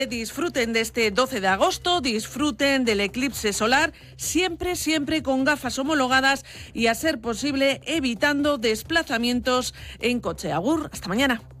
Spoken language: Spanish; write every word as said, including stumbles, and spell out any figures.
Disfruten de este doce de agosto, disfruten del eclipse solar, siempre, siempre con gafas homologadas y, a ser posible, evitando desplazamientos en coche. Agur, hasta mañana.